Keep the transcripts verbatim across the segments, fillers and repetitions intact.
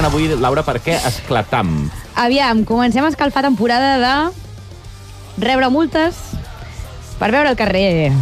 començant avui, Laura, per què esclatam? Aviam, comencem a escalfar temporada de rebre multes per veure el carrer.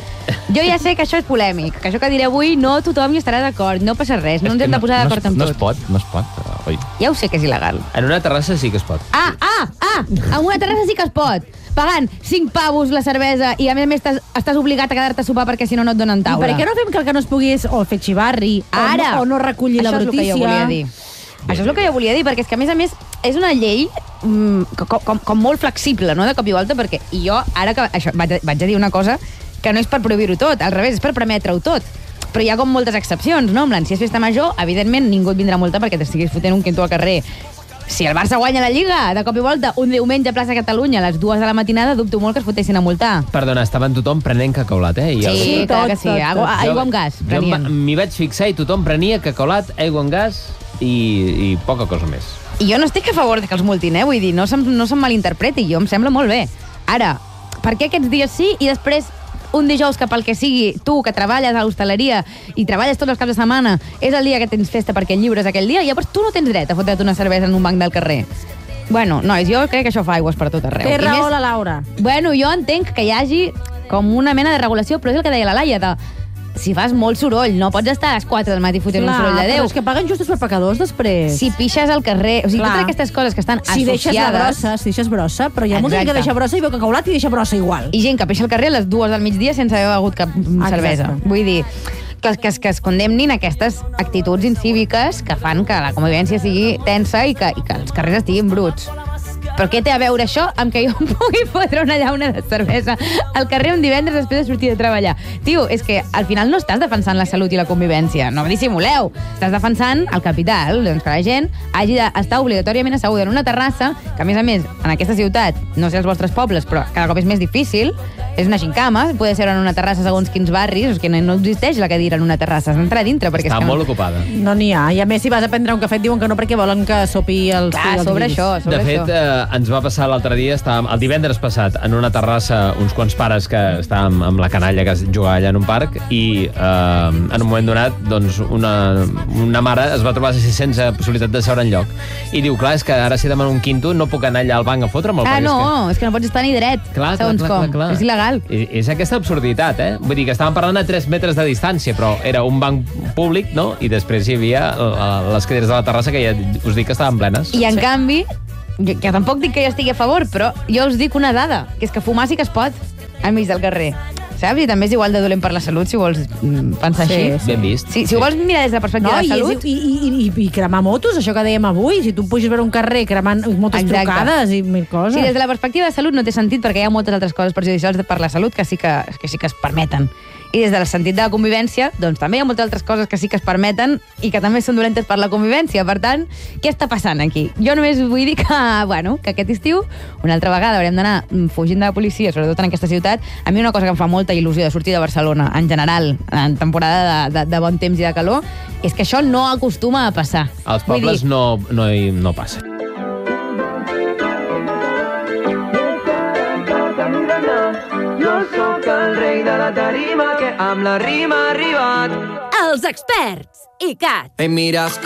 Jo ja sé que això és polèmic, que això que diré avui no tothom hi estarà d'acord, no passa res, no ens hem de posar d'acord amb tot. No es pot, no es pot. Oi. Ja ho sé que és il·legal. En una terrassa sí que es pot. Ah, ah, ah! En una terrassa sí que es pot. Pagant cinc pavos la cervesa i a més a més estàs, estàs obligat a quedar-te a sopar perquè si no no et donen taula. I per què no fem que el que no es pogués o fer xivarri Ara, o, no, o no recollir la brutícia? Això és el que jo volia dir. Això és el que jo volia dir, perquè és que a més a més és una llei mm, com, com, com molt flexible, no?, de cop i volta, perquè i jo ara que això, vaig, a, vaig a dir una cosa que no és per prohibir-ho tot, al revés, és per permetre-ho tot. Però hi ha com moltes excepcions, no? En plan, si és festa major, evidentment ningú et vindrà a multar perquè t'estiguis fotent un quinto al carrer. Si el Barça guanya la Lliga, de cop i volta, un diumenge a plaça Catalunya, a les dues de la matinada, dubto molt que es fotessin a multar. Perdona, estaven tothom prenent cacaolat, eh? I el... Sí, clar tot, que sí. tot, tot. Aigua, aigua amb gas, Jo prenien. m'hi vaig fixar i tothom prenia cacaolat, aigua amb gas i, i poca cosa més. I jo no estic a favor de que els multin, eh? Vull dir, no se'm, no se'm malinterpreti, jo em sembla molt bé. Ara, per què aquests dies sí i després un dijous que pel que sigui, tu que treballes a l'hostaleria i treballes tots els caps de setmana, és el dia que tens festa perquè el lliure és aquell dia, i llavors tu no tens dret a fotre't una cervesa en un banc del carrer. Bueno, nois, jo crec que això fa aigües per tot arreu. Té I raó més- la Laura. Bueno, jo entenc que hi hagi com una mena de regulació, però és el que deia la Laia, de si fas molt soroll, no pots estar a les quatre del matí fotent un soroll de però Déu. és que paguen justos per pecadors després. Si pixes al carrer, o sigui, Clar. totes aquestes coses que estan Si deixes la associades... brossa, si deixes brossa, però hi ha molta gent que Exacte. deixa brossa i veu cacaolat i deixa brossa igual. I gent que pixa al carrer a les dues del migdia sense haver begut cap mm, Exacte. cervesa. Vull dir, que, que, es- que es condemnin aquestes actituds incíviques que fan que la convivència sigui tensa i que, i que els carrers estiguin bruts. Però què té a veure això amb que jo em pugui fotre una llauna de cervesa al carrer un divendres després de sortir de treballar? Tio, és que al final no estàs defensant la salut i la convivència. No dissimuleu. Estàs defensant el capital, doncs que la gent hagi d'estar obligatòriament asseguda en una terrassa, que a més a més, en aquesta ciutat, no sé els vostres pobles, però cada cop és més difícil, és una gincama, poder ser en una terrassa segons quins barris, és que no existeix la cadira en una terrassa, has d'entrar dintre. Perquè Està és que molt no... ocupada. No n'hi ha. I a més, si vas a prendre un cafè et diuen que no perquè volen que sopi els... Clar, els sobre guiris. això, sobre De fet, això. eh, ens va passar l'altre dia, estàvem, el divendres passat, en una terrassa, uns quants pares que estàvem amb la canalla que jugava allà en un parc, i eh, en un moment donat, doncs, una, una mare es va trobar sense possibilitat de seure enlloc. I diu, clar, és que ara si demano un quinto no puc anar allà al banc a fotre'm. Ah, no, és que no pots estar ni dret, Clar, clar, segons clar, com. clar, clar. És il·legal. I, és aquesta absurditat, eh? Vull dir que estàvem parlant a tres metres de distància, però era un banc públic, no? I després hi havia eh, les cadires de la terrassa que ja us dic que estaven plenes. I en canvi, jo, que tampoc dic que jo estigui a favor, però jo us dic una dada, que és que fumar sí que es pot enmig del carrer. Saps? I també és igual de dolent per la salut, si vols mm, pensar Sí, així. sí. Ben vist. Sí, si ho vols mirar des de la perspectiva No, de i, salut... és, i, i, i, i cremar motos, això que dèiem avui. Si tu puges per un carrer cremant motos Exacte. trucades i mil coses. Sí, des de la perspectiva de salut no té sentit perquè hi ha moltes altres coses perjudicials per la salut que sí que, que, sí que es permeten. I des del sentit de la convivència, doncs també hi ha moltes altres coses que sí que es permeten i que també són dolentes per la convivència. Per tant, què està passant aquí? Jo només vull dir que, bueno, que aquest estiu, una altra vegada, haurem d'anar mm, fugint de la policia, sobretot en aquesta ciutat. A mi una cosa que em fa molta il·lusió de sortir de Barcelona, en general, en temporada de, de, de bon temps i de calor, és que això no acostuma a passar. Als Vull pobles dir, no, no, hi, no passa. Jo sóc el rei de la tarima que amb la rima ha arribat. Els experts. I Cat. Em mires